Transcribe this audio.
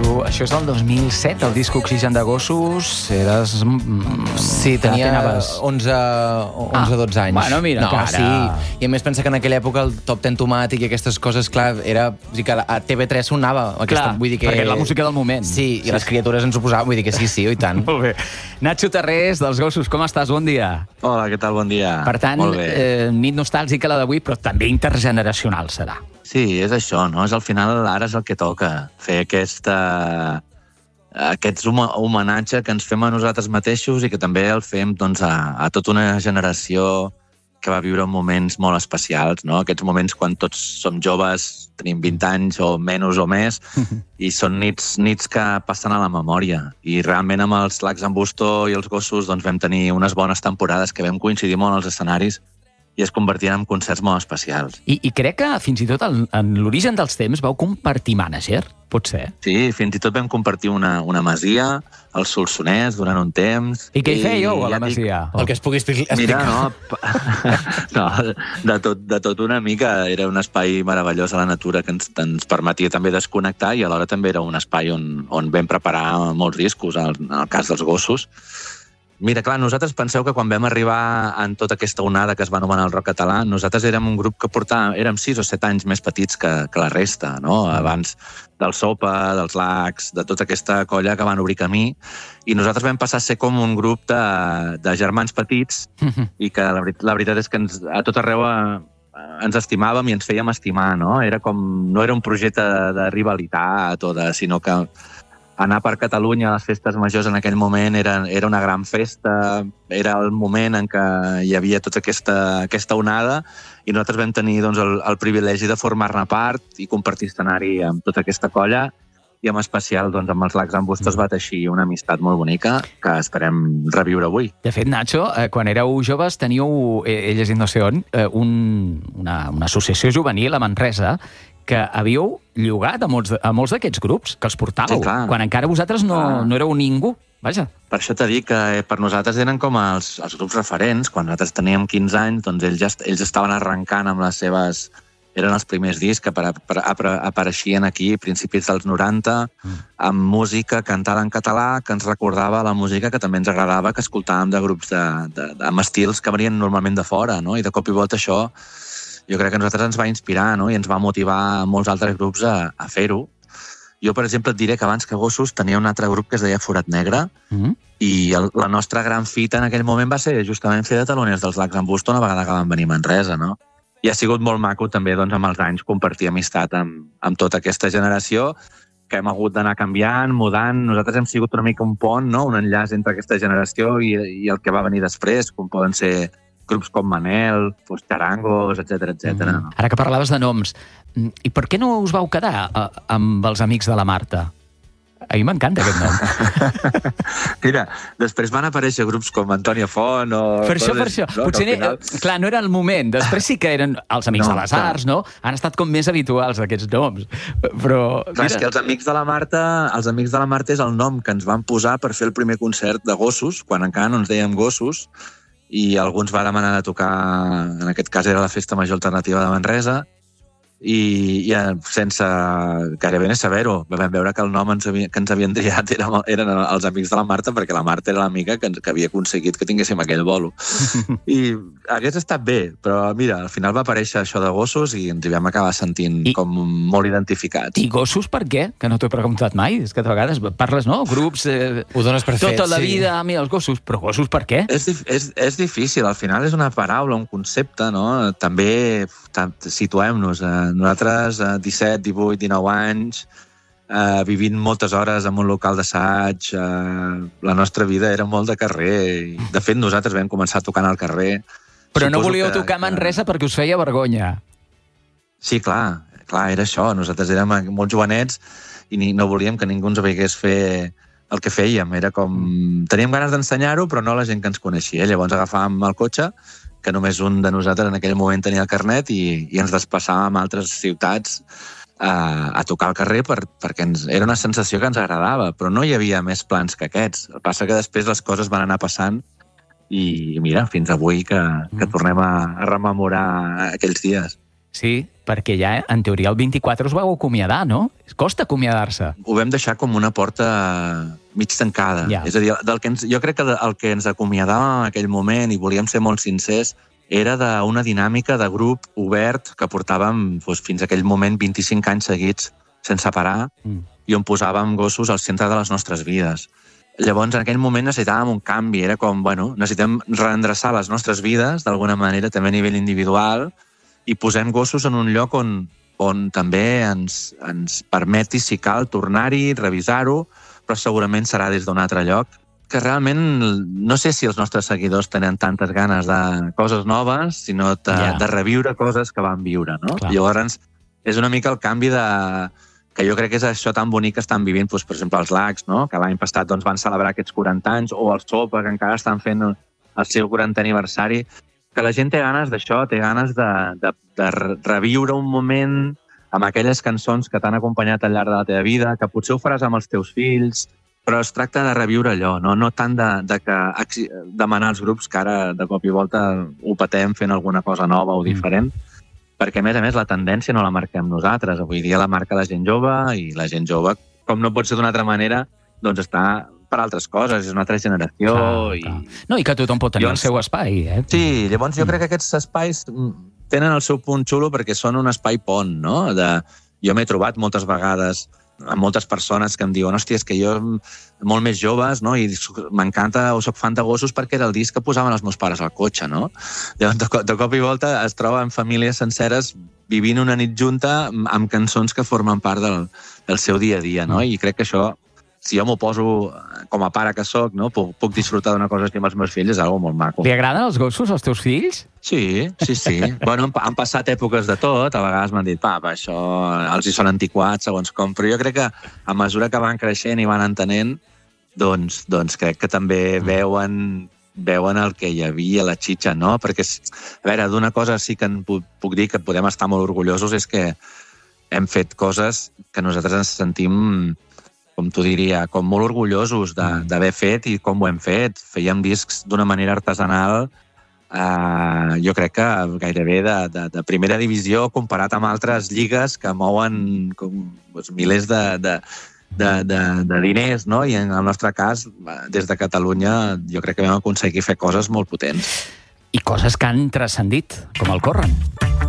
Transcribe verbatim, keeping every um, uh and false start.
tu, això és del dos mil set, el disc Oxigen de Gossos, eres... Sí, tenia onze dotze anys. Bueno, mira, no, que ara... Sí, i a més pensa que en aquella època el Top Ten Tomàtic i aquestes coses, clar, era... O sigui que a T V tres sonava aquesta... Clar, vull dir que... perquè la música del moment. Sí, i les criatures ens ho posaven, vull dir que sí, sí, i tant. Molt bé. Nacho Tarrés, dels Gossos, com estàs? Bon dia. Hola, què tal? Bon dia. Per tant, eh, nit nostàlgica la d'avui, però també intergeneracional serà. Sí, és això, no? És al final, ara és el que toca, fer aquesta... aquest homenatge que ens fem a nosaltres mateixos i que també el fem doncs, a, a tota una generació que va viure moments molt especials, no? Aquests moments quan tots som joves, tenim vint anys o menys o més, i són nits, nits que passen a la memòria. I realment amb els Lacs en Busto i els Gossos doncs, vam tenir unes bones temporades que vam coincidir molt als escenaris i es convertien en concerts molt especials. I, i crec que fins i tot en, en l'origen dels temps vau compartir mànager, pot ser? Sí, fins i tot vam compartir una, una masia, al Solsonès, durant un temps. I què hi fèieu a la masia? El que es pugui explicar. Mira, no, no de, tot, de tot una mica. Era un espai meravellós a la natura que ens, ens permetia també desconnectar i alhora també era un espai on, on vam preparar molts discos, en el cas dels Gossos. Mira, clar, nosaltres penseu que quan vam arribar en tota aquesta onada que es va anomenar el rock català, nosaltres érem un grup que portava, érem sis o set anys més petits que, que la resta, no? Abans del Sopa, dels Lacs, de tota aquesta colla que van obrir camí, i nosaltres vam passar a ser com un grup de, de germans petits i que la, la veritat és que ens, a tot arreu a, ens estimàvem i ens fèiem estimar, no? Era com, no era un projecte de, de rivalitat o de, sinó que anar per Catalunya a les festes majors en aquell moment era, era una gran festa, era el moment en què hi havia tota aquesta, aquesta onada i nosaltres vam tenir doncs, el, el privilegi de formar-ne part i compartir escenari amb tota aquesta colla i en especial doncs, amb els Lacs en Busto es va teixir una amistat molt bonica que esperem reviure avui. De fet, Nacho, eh, quan éreu joves teníeu, eh, he llegit no sé on, eh, un, una, una associació juvenil a Manresa que havíeu llogat a molts, a molts d'aquests grups, que els portàveu, sí, quan encara vosaltres no, ah. no éreu ningú. Vaja. Per això t'he dit que per nosaltres eren com els, els grups referents. Quan nosaltres teníem quinze anys, doncs ells, ja, ells estaven arrencant amb les seves... Eren els primers discs que apare, apare, apareixien aquí a principis dels noranta, mm. amb música cantada en català, que ens recordava la música que també ens agradava, que escoltàvem de grups de, de, de, amb estils que venien normalment de fora, no? I de cop i volta això jo crec que a nosaltres ens va inspirar, no? I ens va motivar molts altres grups a, a fer-ho. Jo, per exemple, et diré que abans que Gossos tenia un altre grup que es deia Forat Negre, mm. i el, la nostra gran fita en aquell moment va ser justament fer de taloners dels Lacs en Busto una vegada que van venir a Manresa, no? I ha sigut molt maco també doncs, amb els anys compartir amistat amb, amb tota aquesta generació que hem hagut d'anar canviant, mudant. Nosaltres hem sigut una mica un pont, no? Un enllaç entre aquesta generació i, i el que va venir després, com poden ser grups com Manel, pues, Charangos, etcètera, etcètera. Mm. Ara que parlaves de noms, i per què no us vau quedar a, amb els Amics de la Marta? A mi m'encanta aquest nom. Mira, després van aparèixer grups com Antònia Font o... Per això, per això. No? Potser, final... clar, no era el moment. Després sí que eren els Amics no, de les Arts, no? Han estat com més habituals, aquests noms. Però... Clar, és que els Amics de la Marta, els Amics de la Marta és el nom que ens van posar per fer el primer concert de Gossos, quan encara no ens dèiem Gossos, i alguns va demanar de tocar, en aquest cas era la Festa Major Alternativa de Manresa, i, i sense gairebé ni saber-ho vam veure que el nom ens havia, que ens havien triat eren, eren els Amics de la Marta, perquè la Marta era l'amiga que, que havia aconseguit que tinguéssim aquell bolo. I hagués estat bé, però mira, al final va aparèixer això de Gossos i ens hi vam acabar sentint I, com molt identificats. I Gossos per què? Que no t'ho he preguntat mai. És que a vegades parles, no? Grups... Eh, Ho dones per fet, tota la sí. vida, a mi els Gossos. Però Gossos per què? És, és, és difícil, al final és una paraula, un concepte, no? També situem-nos a nosaltres, a disset, divuit, dinou anys, eh, vivint moltes hores en un local d'assaig, eh, la nostra vida era molt de carrer. De fet, nosaltres vam començar tocant al carrer. Però Suposo no volíeu que, tocar a Manresa que... perquè us feia vergonya. Sí, clar, clar, era això. Nosaltres érem molt jovenets i ni, no volíem que ningú ens veiés fer el que fèiem. Era com... Teníem ganes d'ensenyar-ho, però no la gent que ens coneixia. Llavors agafàvem el cotxe, que només un de nosaltres en aquell moment tenia el carnet i, i ens desplaçàvem a altres ciutats a, a tocar al carrer per, perquè ens, era una sensació que ens agradava, però no hi havia més plans que aquests. El que passa que després les coses van anar passant i mira, fins avui que, que tornem a, a rememorar aquells dies. Sí, perquè ja, en teoria, el vint-i-quatre us vau acomiadar, no? Costa acomiadar-se. Ho vam deixar com una porta mig tancada. Ja. És a dir, del que ens, jo crec que el que ens acomiadàvem en aquell moment, i volíem ser molt sincers, era d'una dinàmica de grup obert que portàvem doncs, fins a aquell moment vint-i-cinc anys seguits sense parar mm. i on posàvem gossos al centre de les nostres vides. Llavors, en aquell moment necessitàvem un canvi. Era com, bueno, necessitem reendreçar les nostres vides, d'alguna manera, també a nivell individual, i posem gossos en un lloc on, on també ens, ens permeti, si cal, tornar-hi, revisar-ho, però segurament serà des d'un altre lloc, que realment no sé si els nostres seguidors tenen tantes ganes de coses noves, sinó de, yeah. de reviure coses que van viure, no? Clar. Llavors, és una mica el canvi de... que jo crec que és això tan bonic que estan vivint, doncs, per exemple, els Lacs, no? Que l'any passat doncs, van celebrar aquests quaranta anys, o els Sopa, que encara estan fent el seu quarantè aniversari, que la gent té ganes d'això, té ganes de, de, de reviure un moment amb aquelles cançons que t'han acompanyat al llarg de la teva vida, que potser ho faràs amb els teus fills, però es tracta de reviure allò, no, no tant de, de que demanar als grups que ara de cop i volta ho patem fent alguna cosa nova o diferent, mm. perquè a més a més la tendència no la marquem nosaltres, avui dia la marca la gent jove, i la gent jove, com no pot ser d'una altra manera, doncs està per altres coses, és una altra generació. Clar, i... clar. No, i que tothom pot tenir llavors, el seu espai, eh? Sí, llavors jo crec que aquests espais tenen el seu punt xulo perquè són un espai pont, no? De... Jo m'he trobat moltes vegades amb moltes persones que em diuen, hòstia, és que jo, molt més joves, no? I m'encanta, o soc fan de gossos perquè era el disc que posaven els meus pares al cotxe, no? Llavors, de, cop, de cop i volta es troben famílies senceres vivint una nit junta amb cançons que formen part del, del seu dia a dia, no? I crec que això, si jo m'ho poso com a pare que soc, no? Puc, puc disfrutar d'una cosa així amb els meus fills, és algo molt maco. Li agraden els gossos als teus fills? Sí, sí, sí. Bueno, han, han passat èpoques de tot, a vegades m'han dit, papa, això els hi són antiquats, segons com, però jo crec que a mesura que van creixent i van entenent, doncs, doncs crec que també veuen, veuen el que hi havia, la xitxa, no? Perquè, a veure, d'una cosa sí que en puc, puc dir que podem estar molt orgullosos, és que hem fet coses que nosaltres ens sentim, com t'ho diria, com molt orgullosos d'haver fet i com ho hem fet. Fèiem discs d'una manera artesanal, eh, jo crec que gairebé de, de, de primera divisió comparat amb altres lligues que mouen com, doncs, milers de, de, de, de, de diners, no? I en el nostre cas, des de Catalunya, jo crec que vam aconseguir fer coses molt potents. I coses que han transcendit, com el Corren.